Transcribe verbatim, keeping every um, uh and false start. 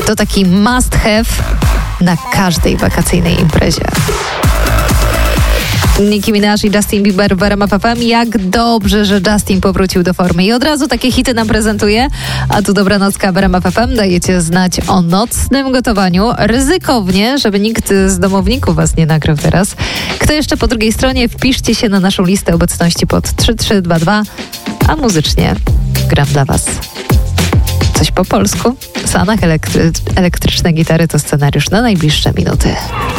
To taki must have na każdej wakacyjnej imprezie. Nicki Minaj i Justin Bieber w R M F F M. Jak dobrze, że Justin powrócił do formy i od razu takie hity nam prezentuje. A tu Dobranocka w R M F F M. Dajecie znać o nocnym gotowaniu. Ryzykownie, żeby nikt z domowników was nie nagrał teraz. Kto jeszcze po drugiej stronie? Wpiszcie się na naszą listę obecności pod trzy trzy dwa dwa, a muzycznie gram dla was coś po polsku. Sanach elektry- elektryczne gitary to scenariusz na najbliższe minuty.